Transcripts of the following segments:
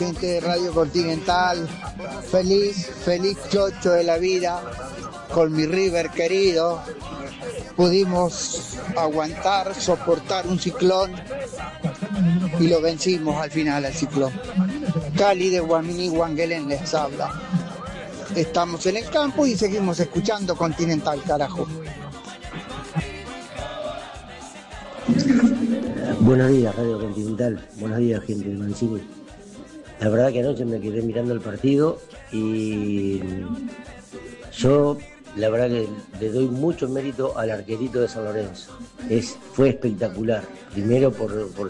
gente de Radio Continental. Feliz chocho de la vida con mi River querido. Pudimos aguantar, soportar un ciclón y lo vencimos al final al ciclón. Cali de Guaminí Guanguelén les habla. Estamos en el campo y seguimos escuchando Continental, carajo. Buenos días, Radio Continental. Buenos días, gente de Mancini. La verdad que anoche me quedé mirando el partido y yo, la verdad que le doy mucho mérito al arquerito de San Lorenzo. Fue espectacular. Primero por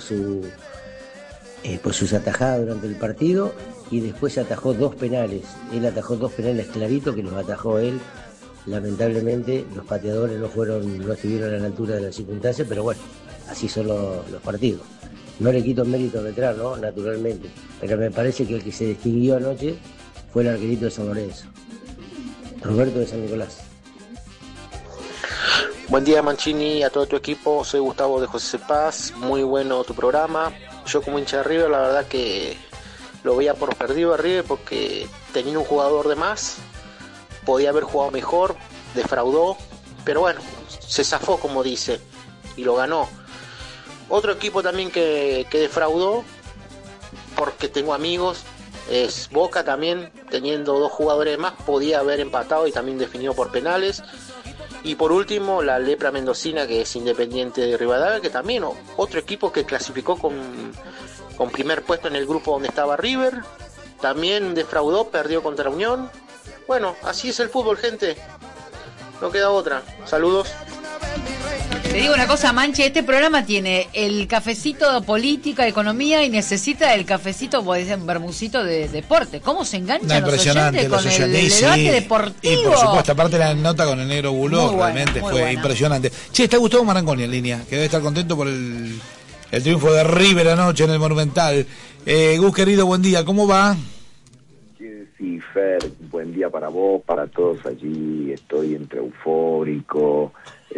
sus atajadas durante el partido y después atajó 2 penales. Él atajó 2 penales claritos que los atajó él. Lamentablemente los pateadores no estuvieron a la altura de las circunstancias, pero bueno, así son los partidos. No le quito mérito al veterano, naturalmente, pero me parece que el que se distinguió anoche fue el arquerito de San Lorenzo, Roberto de San Nicolás. Buen día, Mancini, a todo tu equipo. Soy Gustavo de José Paz. Muy bueno tu programa. Yo como hincha de River, la verdad que lo veía por perdido a River porque tenía un jugador de más, podía haber jugado mejor, defraudó, pero bueno, se zafó, como dice, y lo ganó. Otro equipo también que defraudó, porque tengo amigos, es Boca también, teniendo 2 jugadores más, podía haber empatado y también definido por penales. Y por último, la Lepra Mendocina, que es Independiente de Rivadavia, que también otro equipo que clasificó con primer puesto en el grupo donde estaba River, también defraudó, perdió contra Unión. Bueno, así es el fútbol, gente, no queda otra. Saludos. Te digo una cosa, Manche, este programa tiene el cafecito de política, economía y necesita el cafecito, un bermucito de deporte. ¿Cómo se enganchan los oyentes con el debate deportivo? Y por supuesto, aparte la nota con el negro Buló, realmente fue buena. Impresionante. Che, está Gustavo Marangoni en línea, que debe estar contento por el triunfo de River anoche en el Monumental. Gus, querido, buen día, ¿cómo va? Sí, Fer, buen día para vos, para todos allí. Estoy entre eufórico,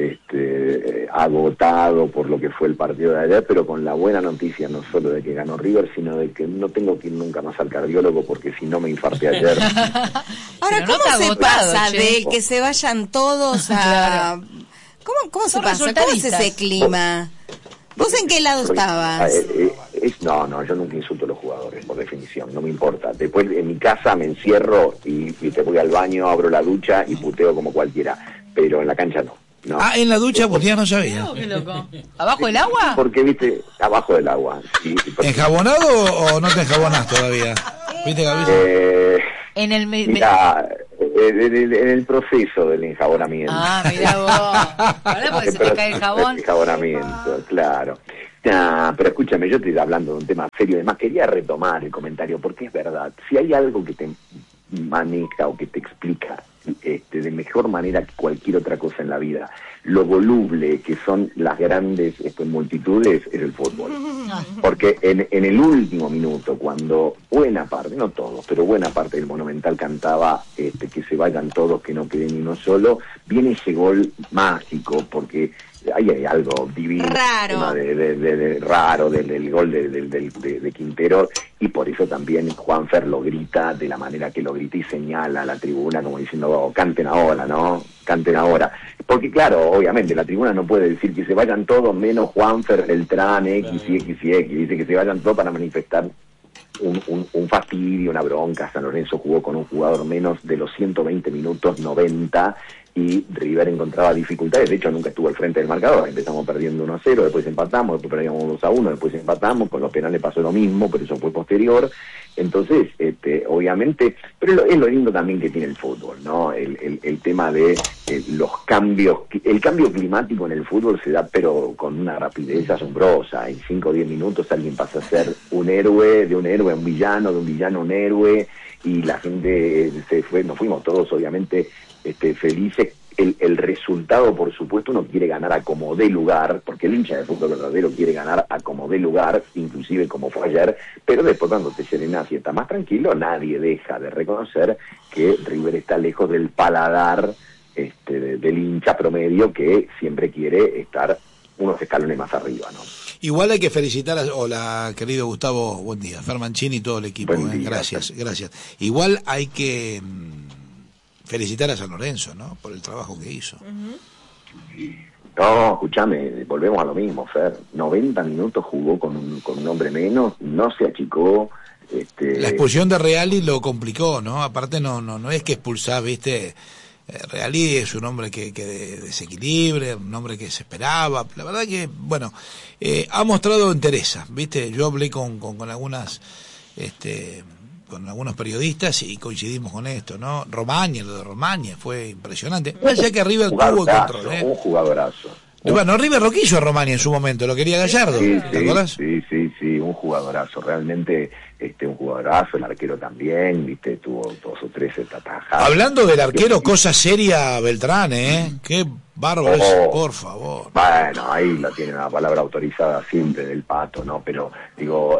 agotado por lo que fue el partido de ayer, pero con la buena noticia no solo de que ganó River, sino de que no tengo que ir nunca más al cardiólogo porque si no me infarté ayer. Ahora, ¿cómo se pasa de que se vayan todos a... ¿Cómo se pasa? ¿Cómo es ese clima? ¿Vos en qué lado estabas? No, yo nunca insulto a los jugadores, por definición, no me importa. Después en mi casa me encierro y te voy al baño, abro la ducha y puteo como cualquiera, pero en la cancha no. No. Ah, en la ducha, pues ya no sabía. No, qué loco. ¿Abajo del agua? Porque, viste, abajo del agua. Sí, ¿Enjabonado o no te enjabonás todavía? ¿Viste, Gabriel? En el... Mira, en el proceso del enjabonamiento. Ah, mira vos. Ahora porque se te cae el jabón. El enjabonamiento, claro. Nah, pero escúchame, yo estoy hablando de un tema serio. Además, quería retomar el comentario, porque es verdad. Si hay algo que te maneja o que te explica de mejor manera que cualquier otra cosa en la vida lo voluble que son las grandes multitudes, es el fútbol. Porque en el último minuto, cuando buena parte, no todos, pero buena parte del Monumental cantaba que se vayan todos, que no quede ni uno solo, viene ese gol mágico, porque ahí hay algo divino, raro, raro del gol de Quintero, y por eso también Juanfer lo grita de la manera que lo grita y señala a la tribuna como diciendo, oh, canten ahora, ¿no? Canten ahora. Porque claro, obviamente la tribuna no puede decir que se vayan todos menos Juanfer, Beltrán, X y X y X, dice que se vayan todos para manifestar un fastidio, una bronca. San Lorenzo jugó con un jugador menos de los 120 minutos, 90, y River encontraba dificultades. De hecho, nunca estuvo al frente del marcador. Empezamos perdiendo 1-0, después empatamos, después perdíamos 2-1, después empatamos, con los penales pasó lo mismo, pero eso fue posterior. Entonces, obviamente, pero es lo lindo también que tiene el fútbol, ¿no? El tema de los cambios, el cambio climático en el fútbol se da, pero con una rapidez asombrosa. En 5 o 10 minutos alguien pasa a ser un héroe, de un héroe a un villano, de un villano a un héroe, y la gente nos fuimos todos, obviamente, felices. El resultado, por supuesto, uno quiere ganar a como dé lugar, porque el hincha de fútbol verdadero quiere ganar a como dé lugar, inclusive como fue ayer, pero después cuando te serenás y estás más tranquilo, nadie deja de reconocer que River está lejos del paladar del hincha promedio, que siempre quiere estar unos escalones más arriba, ¿no? Igual hay que felicitar hola, querido Gustavo, buen día, Fer Mancini y todo el equipo, gracias. Igual hay que felicitar a San Lorenzo, ¿no? Por el trabajo que hizo. No, escúchame, volvemos a lo mismo, Fer. 90 minutos jugó con un hombre menos, no se achicó. La expulsión de Reali lo complicó, ¿no? Aparte no es que expulsás, ¿viste? Reali es un hombre que desequilibre, un hombre que se esperaba. La verdad que, bueno, ha mostrado entereza, ¿viste? Yo hablé con algunas, con algunos periodistas y coincidimos con esto, ¿no? Lo de Romaña fue impresionante. Ya que River tuvo control, un jugadorazo. Bueno, River lo quiso a Romaña en su momento, lo quería Gallardo, ¿te acordás? Sí, un jugadorazo, realmente un jugadorazo, el arquero también, viste, tuvo 2 o 3 atajadas. Hablando del arquero, cosa seria Beltrán, qué bárbaro es, por favor. Bueno, ahí lo tiene una palabra autorizada siempre del Pato, ¿no? Pero digo,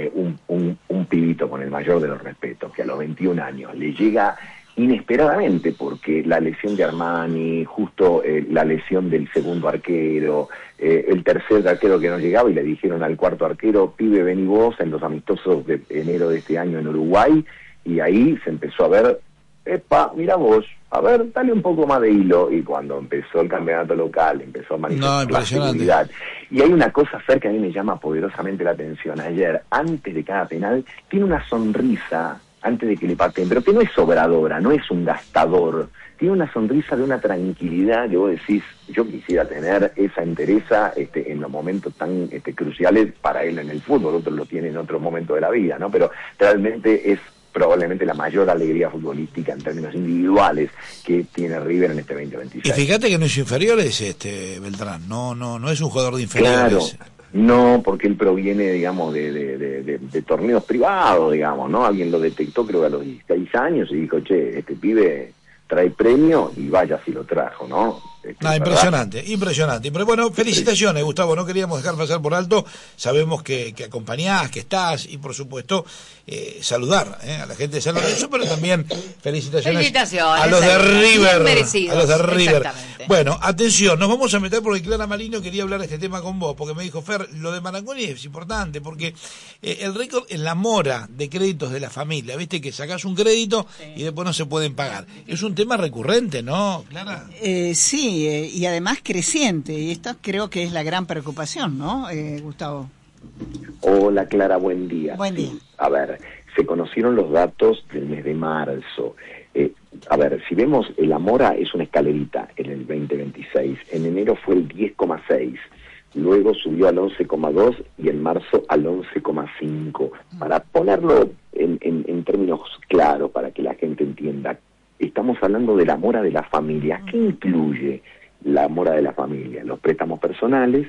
un pibito con el mayor de los respetos, que a los 21 años le llega inesperadamente, porque la lesión de Armani, justo la lesión del segundo arquero, el tercer arquero que no llegaba, y le dijeron al cuarto arquero, pibe, vení vos, en los amistosos de enero de este año en Uruguay, y ahí se empezó a ver, mira vos, a ver, dale un poco más de hilo, y cuando empezó el campeonato local, empezó a manifestar la seguridad. Y hay una cosa, Fer, que a mí me llama poderosamente la atención. Ayer, antes de cada penal, tiene una sonrisa antes de que le pateen, pero que no es sobradora, no es un gastador, tiene una sonrisa de una tranquilidad que vos decís, yo quisiera tener esa entereza en los momentos tan cruciales para él en el fútbol, otros lo tienen en otro momento de la vida, ¿no? Pero realmente es probablemente la mayor alegría futbolística en términos individuales que tiene River en este 2026. Y fíjate que no es inferiores Beltrán, no es un jugador de inferiores. Claro. No, porque él proviene, digamos, de torneos privados, digamos, ¿no? Alguien lo detectó, creo que a los 16 años, y dijo, che, este pibe trae premio, y vaya si lo trajo, ¿no? Impresionante. Pero bueno, felicitaciones, Gustavo, no queríamos dejar pasar por alto, sabemos que acompañás, que estás, y por supuesto, saludar a la gente de San Lorenzo, pero también felicitaciones a los de River. Bueno, atención, nos vamos a meter porque Clara Marino quería hablar de este tema con vos, porque me dijo, Fer, lo de Marangoni es importante, porque el récord en la mora de créditos de la familia, viste que sacás un crédito y después no se pueden pagar. Es un tema recurrente, ¿no, Clara? Sí, y además creciente, y esto creo que es la gran preocupación, ¿no, Gustavo? Hola, Clara, buen día. Buen día. A ver, se conocieron los datos del mes de marzo. A ver, si vemos, la mora es una escalerita en el 2026. En enero fue el 10,6, luego subió al 11,2 y en marzo al 11,5. Para ponerlo en términos claros, para que la gente entienda, estamos hablando de la mora de la familia. ¿Qué incluye la mora de la familia? Los préstamos personales,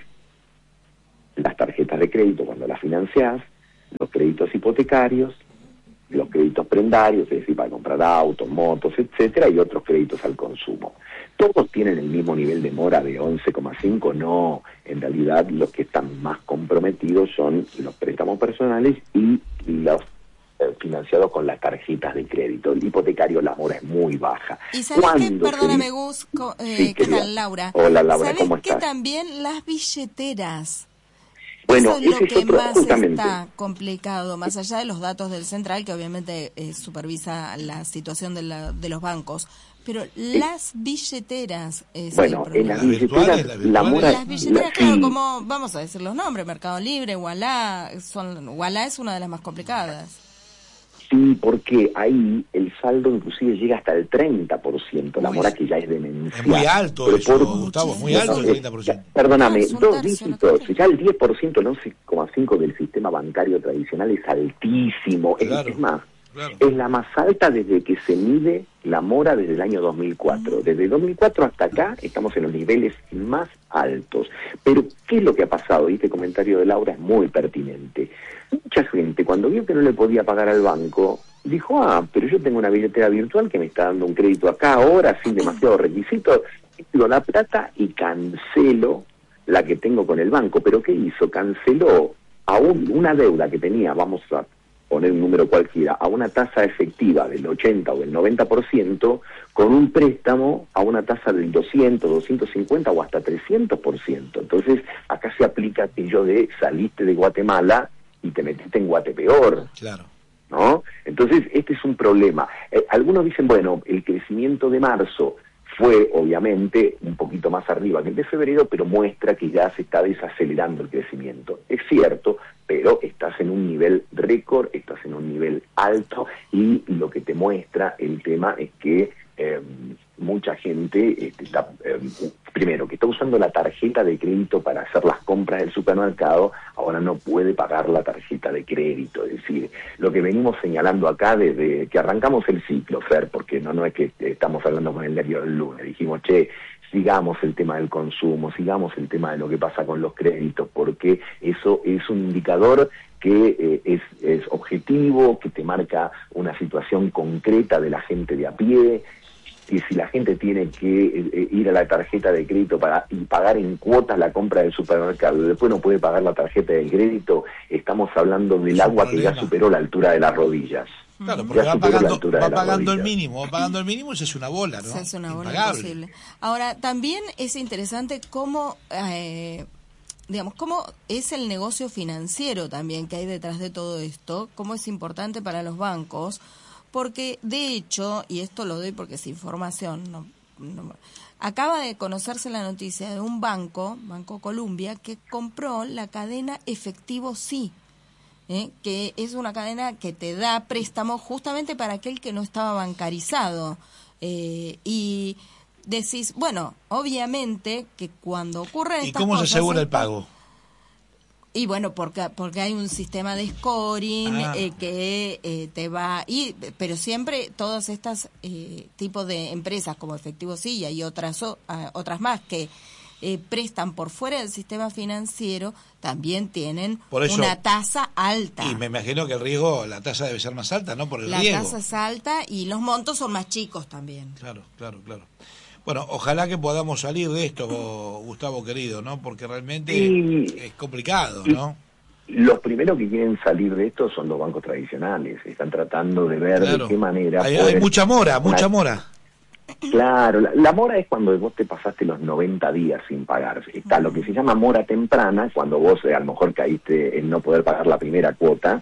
las tarjetas de crédito cuando las financiás, los créditos hipotecarios, los créditos prendarios, es decir, para comprar autos, motos, etcétera, y otros créditos al consumo. ¿Todos tienen el mismo nivel de mora de 11,5? No, en realidad los que están más comprometidos son los préstamos personales y los financiados con las tarjetas de crédito. El hipotecario, la mora es muy baja. Y ¿sabes qué? Perdóname, Gus, ¿qué tal, Laura? Hola, Laura, ¿cómo estás? ¿Sabes que también las billeteras? Bueno, eso es lo que más está complicado, más allá de los datos del Central, que obviamente supervisa la situación de los bancos, pero las billeteras es bueno, en las billeteras, la mora... Las billeteras, claro, como vamos a decir los nombres, Mercado Libre, Ualá es una de las más complicadas. Sí, porque ahí el saldo inclusive llega hasta el 30%, la mora que ya es demencial. Es muy alto eso, Gustavo, muy alto el 30%. Perdóname, 2 dígitos, ya el 10%, el 11,5% del sistema bancario tradicional es altísimo. Claro, es más, claro, es la más alta desde que se mide la mora desde el año 2004. Desde 2004 hasta acá estamos en los niveles más altos. Pero, ¿qué es lo que ha pasado? Y este comentario de Laura es muy pertinente. Mucha gente, cuando vio que no le podía pagar al banco, dijo, pero yo tengo una billetera virtual que me está dando un crédito acá ahora, sin demasiados requisitos, pido la plata y cancelo la que tengo con el banco. ¿Pero qué hizo? Canceló aún una deuda que tenía, vamos a poner un número cualquiera, a una tasa efectiva del 80 o del 90%, con un préstamo a una tasa del 200, 250 o hasta 300%. Entonces, acá se aplica aquello de saliste de Guatemala y te metiste en Guatepeor. Claro. ¿No? Entonces, este es un problema. Algunos dicen, bueno, el crecimiento de marzo fue obviamente un poquito más arriba que el de febrero, pero muestra que ya se está desacelerando el crecimiento. Es cierto, pero estás en un nivel récord, estás en un nivel alto, y lo que te muestra el tema es que mucha gente está, primero, que está usando la tarjeta de crédito para hacer las compras del supermercado, ahora no puede pagar la tarjeta de crédito. Es decir, lo que venimos señalando acá desde que arrancamos el ciclo, Fer, porque no es que estamos hablando con el diario del lunes, dijimos, sigamos el tema del consumo, sigamos el tema de lo que pasa con los créditos, porque eso es un indicador que es objetivo, que te marca una situación concreta de la gente de a pie, que si la gente tiene que ir a la tarjeta de crédito y pagar en cuotas la compra del supermercado, y después no puede pagar la tarjeta de crédito, estamos hablando del agua que ya superó la altura de las rodillas. Claro, porque va pagando el mínimo, y se hace una bola, ¿no? Se hace una bola imposible. Ahora, también es interesante cómo, cómo es el negocio financiero también que hay detrás de todo esto, cómo es importante para los bancos, porque de hecho, y esto lo doy porque es información, acaba de conocerse la noticia de un Banco Columbia, que compró la cadena Efectivo Sí, que es una cadena que te da préstamos justamente para aquel que no estaba bancarizado. Y decís, bueno, obviamente que cuando ocurren estas cosas... ¿Y cómo se asegura el pago? Y bueno, porque hay un sistema de scoring que te va... pero siempre todas estas tipos de empresas como Efectivo Sí, y hay otras más que prestan por fuera del sistema financiero, también tienen una tasa alta. Y me imagino que la tasa debe ser más alta, ¿no? Por el riesgo. La tasa es alta y los montos son más chicos también. Claro. Bueno, ojalá que podamos salir de esto, Gustavo querido, ¿no? Porque realmente es complicado, ¿no? Los primeros que quieren salir de esto son los bancos tradicionales. Están tratando de ver de qué manera... Hay mucha mora. Claro, la mora es cuando vos te pasaste los 90 días sin pagar. Está lo que se llama mora temprana, cuando vos a lo mejor caíste en no poder pagar la primera cuota.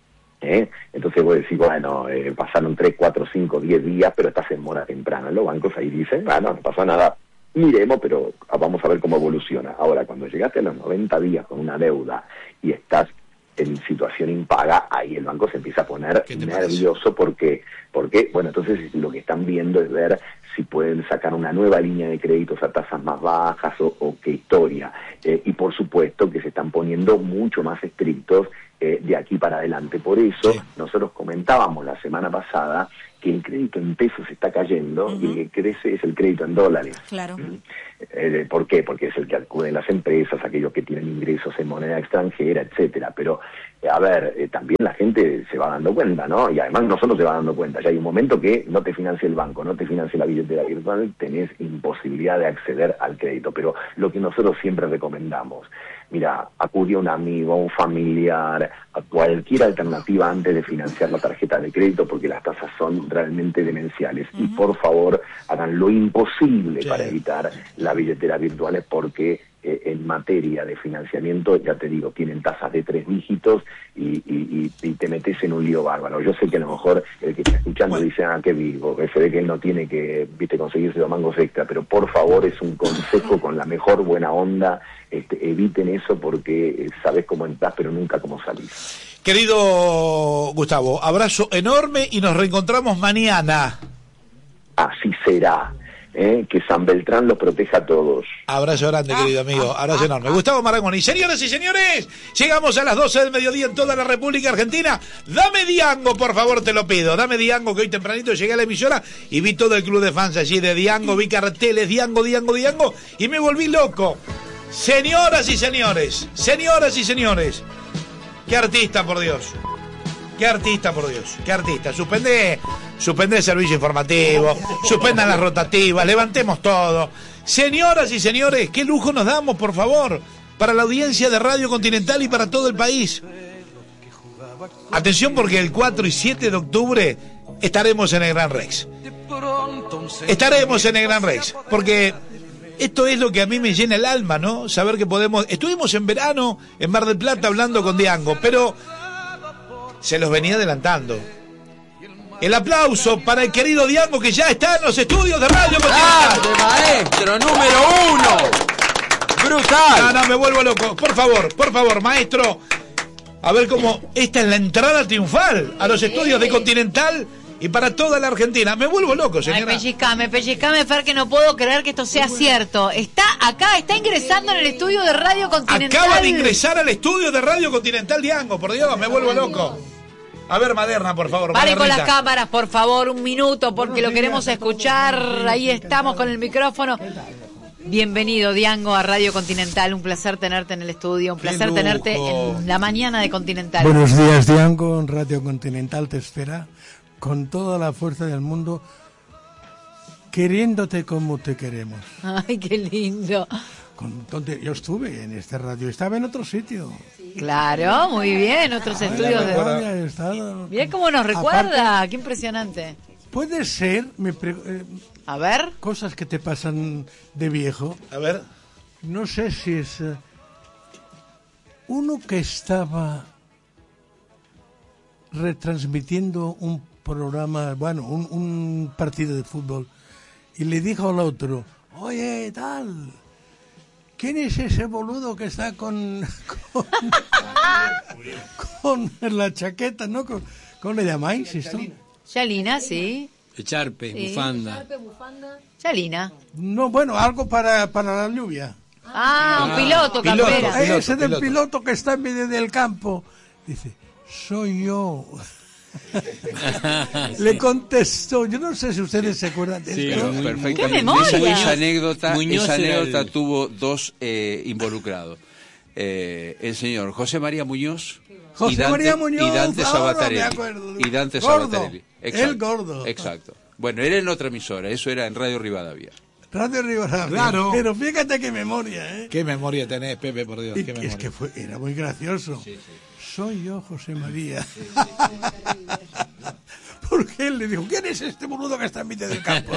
Entonces vos decís, bueno, pasaron 3, 4, 5, 10 días, pero estás en mora temprana. Los bancos ahí dicen, no pasa nada, miremos, pero vamos a ver cómo evoluciona. Ahora, cuando llegaste a los 90 días con una deuda y estás en situación impaga, ahí el banco se empieza a poner nervioso porque, bueno, entonces lo que están viendo es ver si pueden sacar una nueva línea de créditos a tasas más bajas o qué historia. Y por supuesto que se están poniendo mucho más estrictos de aquí para adelante. Por eso nosotros comentábamos la semana pasada que el crédito en pesos está cayendo y el que crece es el crédito en dólares. Claro. ¿Por qué? Porque es el que acuden las empresas, aquellos que tienen ingresos en moneda extranjera, etcétera. Pero, también la gente se va dando cuenta, ¿no? Y además nosotros se va dando cuenta. Ya hay un momento que no te financia el banco, no te financia la billetera virtual, tenés imposibilidad de acceder al crédito. Pero lo que nosotros siempre recomendamos, mira, acude a un amigo, a un familiar, a cualquier alternativa antes de financiar la tarjeta de crédito, porque las tasas son realmente demenciales. Y por favor, hagan lo imposible para evitar la billetera virtual, porque en materia de financiamiento, ya te digo, tienen tasas de 3 dígitos y te metes en un lío bárbaro. Yo sé que a lo mejor el que está escuchando dice, qué vivo, que se ve que él no tiene que, conseguirse los mangos extra, pero por favor, es un consejo con la mejor buena onda, eviten eso, porque sabes cómo entras, pero nunca cómo salís. Querido Gustavo, abrazo enorme y nos reencontramos mañana. Así será. Que San Beltrán los proteja a todos. Abrazo grande, querido amigo, abrazo enorme. Gustavo Marangoni. Señoras y señores, llegamos a las 12 del mediodía en toda la República Argentina. Dame Diango, por favor, te lo pido. Dame Diango, que hoy tempranito llegué a la emisora y vi todo el club de fans allí de Diango, vi carteles, Diango, y me volví loco. Señoras y señores, qué artista, por Dios. Qué artista. Suspende el servicio informativo, suspendan las rotativas, levantemos todo. Señoras y señores, qué lujo nos damos, por favor, para la audiencia de Radio Continental y para todo el país. Atención porque el 4 y 7 de octubre estaremos en el Gran Rex. Estaremos en el Gran Rex, porque esto es lo que a mí me llena el alma, ¿no? Saber que podemos... Estuvimos en verano en Mar del Plata hablando con Diango, pero se los venía adelantando. El aplauso para el querido Diango, que ya está en los estudios de Radio Continental. Maestro número 1. Brutal. No, me vuelvo loco. Por favor, maestro. A ver cómo... Esta es la entrada triunfal a los estudios de Continental y para toda la Argentina. Me vuelvo loco, señora. Ay, pellizcame, Fer, que no puedo creer que esto sea cierto. Está acá, está ingresando en el estudio de Radio Continental. Acaba de ingresar al estudio de Radio Continental Diango, por Dios, me vuelvo loco. A ver, Maderna, por favor. Vale, con las cámaras, por favor, un minuto, porque lo queremos escuchar. Ahí estamos con el micrófono. Bienvenido, Diango, a Radio Continental. Un placer tenerte en el estudio, un placer tenerte en la mañana de Continental. Buenos días, Diango. Radio Continental te espera con toda la fuerza del mundo, queriéndote como te queremos. Ay, qué lindo. Yo estuve en esta radio, estaba en otro sitio. Claro, muy bien, otros estudios de... Bien cómo nos recuerda, aparte, qué impresionante. Puede ser, a ver, cosas que te pasan de viejo. A ver. No sé si es uno que estaba retransmitiendo un programa, bueno, un partido de fútbol, y le dijo al otro, oye, tal, ¿quién es ese boludo que está con la chaqueta, ¿no? ¿Cómo le llamáis esto? Yalina, sí. Echarpe, sí. Bufanda. Yalina. No, bueno, algo para la lluvia. Un piloto, campera. Ese del piloto que está en medio del campo. Dice, soy yo. Le contestó, yo no sé si ustedes se acuerdan de esto. Sí, perfectamente. Esa anécdota tuvo dos involucrados. El señor José María Muñoz y Dante Sabatarelli. El gordo. Exacto. Bueno, era en otra emisora, eso era en Radio Rivadavia. Radio Rivadavia. Claro. Pero fíjate qué memoria, ¿eh? Qué memoria tenés, Pepe, por Dios. Qué es que era muy gracioso. Sí. Soy yo, José María. Sí. Porque él le dijo, ¿quién es este boludo que está en mitad del campo?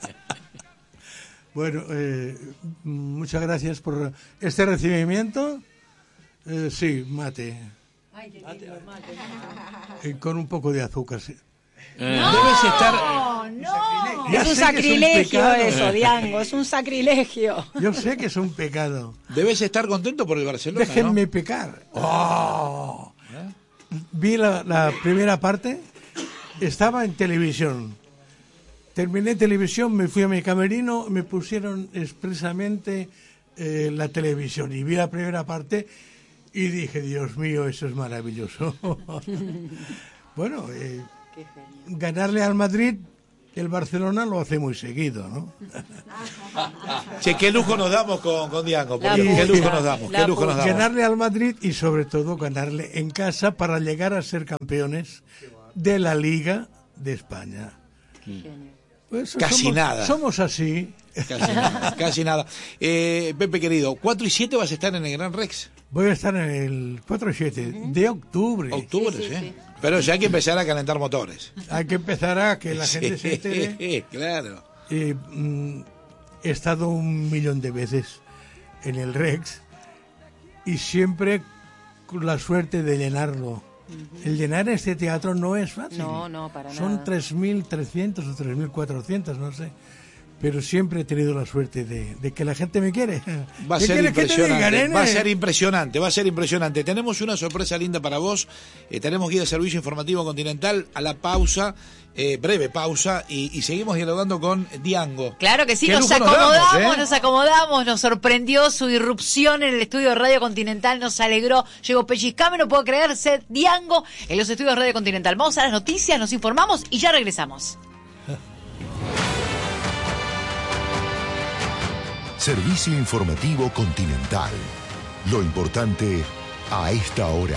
Bueno, muchas gracias por este recibimiento. Sí, mate. Ay, qué lindo, mate. Con un poco de azúcar, sí. Debes estar... No. Es un sacrilegio eso, Diango, es un sacrilegio. Yo sé que es un pecado. Debes estar contento por el Barcelona, Déjenme pecar. Oh. Vi la primera parte, estaba en televisión. Terminé televisión, me fui a mi camerino, me pusieron expresamente la televisión y vi la primera parte y dije, Dios mío, eso es maravilloso. Bueno, ganarle al Madrid, el Barcelona lo hace muy seguido, ¿no? Che, qué lujo nos damos con Diango, qué lujo nos damos. Ganarle al Madrid y sobre todo ganarle en casa para llegar a ser campeones de la Liga de España. Pues casi nada. Somos así. Casi nada. Pepe querido, 4 y 7 vas a estar en el Gran Rex. Voy a estar en el 4 y 7 de octubre. Sí. Pero ya hay que empezar a calentar motores. Hay que empezar a que la gente se entere. Claro. He estado 1.000.000 de veces en el Rex y siempre con la suerte de llenarlo. El llenar este teatro no es fácil. No, para nada. Son 3.300 o 3.400, no sé. Pero siempre he tenido la suerte de que la gente me quiere. Va a ser impresionante. Va a ser impresionante. Tenemos una sorpresa linda para vos. Tenemos guía de servicio informativo Continental. A la pausa, breve pausa, y seguimos dialogando con Diango. Claro que sí, nos acomodamos, nos sorprendió su irrupción en el estudio de Radio Continental, nos alegró. Llegó pellizcame, no puedo creerse, Diango en los estudios de Radio Continental. Vamos a las noticias, nos informamos y ya regresamos. Servicio informativo Continental. Lo importante a esta hora.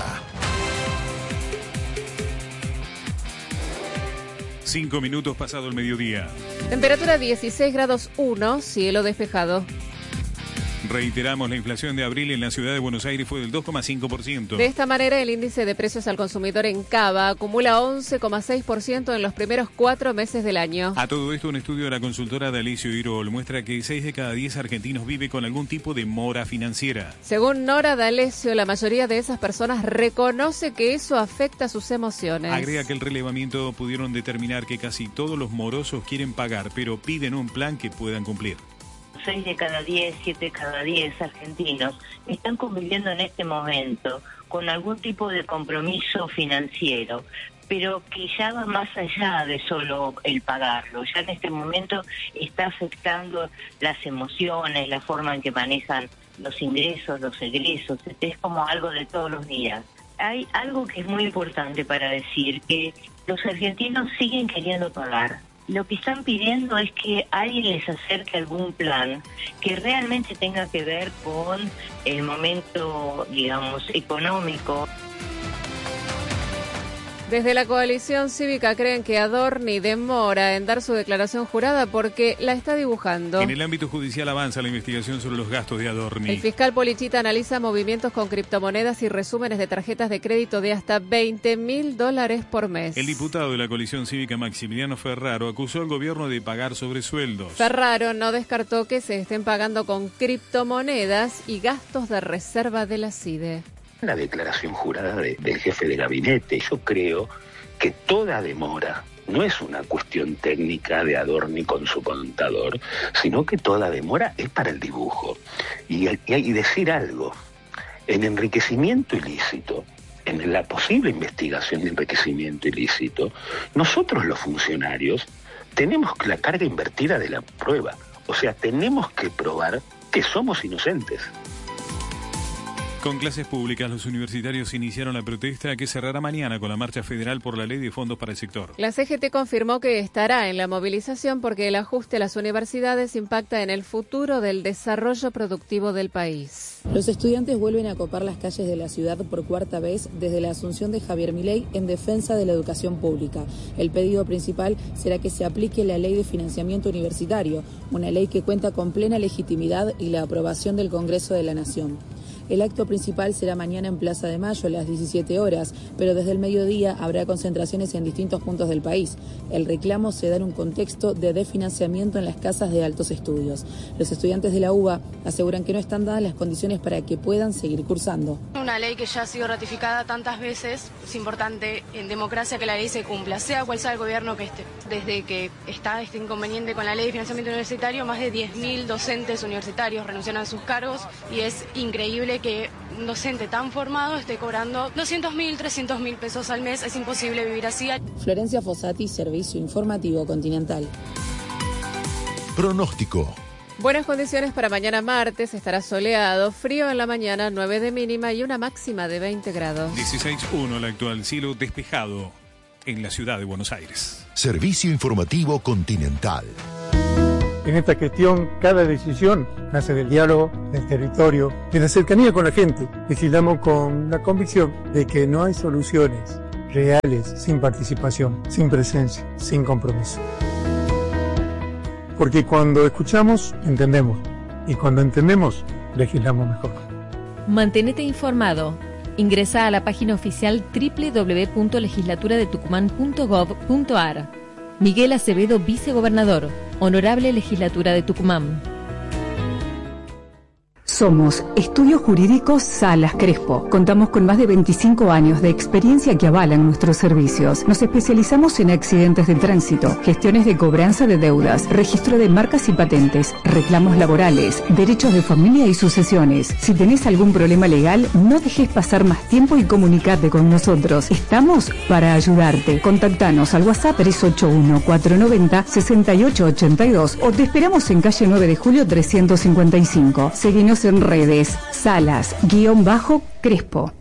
5 minutos pasado el mediodía. Temperatura 16 grados 1, cielo despejado. Reiteramos, la inflación de abril en la ciudad de Buenos Aires fue del 2,5%. De esta manera, el índice de precios al consumidor en Cava acumula 11,6% en los primeros 4 meses del año. A todo esto, un estudio de la consultora D'Alessio Irol muestra que 6 de cada 10 argentinos vive con algún tipo de mora financiera. Según Nora D'Alessio, la mayoría de esas personas reconoce que eso afecta sus emociones. Agrega que el relevamiento pudieron determinar que casi todos los morosos quieren pagar, pero piden un plan que puedan cumplir. 6 de cada 10, 7 de cada 10 argentinos están conviviendo en este momento con algún tipo de compromiso financiero, pero que ya va más allá de solo el pagarlo. Ya en este momento está afectando las emociones, la forma en que manejan los ingresos, los egresos. Es como algo de todos los días. Hay algo que es muy importante para decir, que los argentinos siguen queriendo pagar. Lo que están pidiendo es que alguien les acerque algún plan que realmente tenga que ver con el momento, digamos, económico. Desde la coalición cívica creen que Adorni demora en dar su declaración jurada porque la está dibujando. En el ámbito judicial avanza la investigación sobre los gastos de Adorni. El fiscal Polichita analiza movimientos con criptomonedas y resúmenes de tarjetas de crédito de hasta $20.000 por mes. El diputado de la coalición cívica Maximiliano Ferraro acusó al gobierno de pagar sobresueldos. Ferraro no descartó que se estén pagando con criptomonedas y gastos de reserva de la CIDE. La declaración jurada del jefe de gabinete. Yo creo que toda demora no es una cuestión técnica de Adorni con su contador, sino que toda demora es para el dibujo. Y decir algo, en enriquecimiento ilícito, en la posible investigación de enriquecimiento ilícito, nosotros los funcionarios tenemos la carga invertida de la prueba. O sea, tenemos que probar que somos inocentes. Con clases públicas, los universitarios iniciaron la protesta que cerrará mañana con la marcha federal por la ley de fondos para el sector. La CGT confirmó que estará en la movilización porque el ajuste a las universidades impacta en el futuro del desarrollo productivo del país. Los estudiantes vuelven a copar las calles de la ciudad por cuarta vez desde la asunción de Javier Milei en defensa de la educación pública. El pedido principal será que se aplique la ley de financiamiento universitario, una ley que cuenta con plena legitimidad y la aprobación del Congreso de la Nación. El acto principal será mañana en Plaza de Mayo a las 17 horas, pero desde el mediodía habrá concentraciones en distintos puntos del país. El reclamo se da en un contexto de desfinanciamiento en las casas de altos estudios. Los estudiantes de la UBA aseguran que no están dadas las condiciones para que puedan seguir cursando. Una ley que ya ha sido ratificada tantas veces, es importante en democracia que la ley se cumpla, sea cual sea el gobierno que esté. Desde que está este inconveniente con la ley de financiamiento universitario, más de 10.000 docentes universitarios renunciaron a sus cargos y es increíble que un docente tan formado esté cobrando 200.000, 300.000 pesos al mes. Es imposible vivir así. Florencia Fossati, Servicio Informativo Continental. Pronóstico. Buenas condiciones para mañana martes, estará soleado, frío en la mañana, 9 de mínima y una máxima de 20 grados. 16.1 el actual, cielo despejado en la ciudad de Buenos Aires. Servicio Informativo Continental. En esta gestión, cada decisión nace del diálogo, del territorio, de la cercanía con la gente. Legislamos con la convicción de que no hay soluciones reales sin participación, sin presencia, sin compromiso. Porque cuando escuchamos, entendemos. Y cuando entendemos, legislamos mejor. Mantenete informado. Ingresa a la página oficial www.legislaturadetucumán.gov.ar. Miguel Acevedo, vicegobernador. Honorable Legislatura de Tucumán. Somos Estudios Jurídicos Salas Crespo. Contamos con más de 25 años de experiencia que avalan nuestros servicios. Nos especializamos en accidentes de tránsito, gestiones de cobranza de deudas, registro de marcas y patentes, reclamos laborales, derechos de familia y sucesiones. Si tenés algún problema legal, no dejes pasar más tiempo y comunicate con nosotros. Estamos para ayudarte. Contactanos al WhatsApp 381-490-6882 o te esperamos en calle 9 de Julio 355. Seguinos en redes, Salas-Crespo.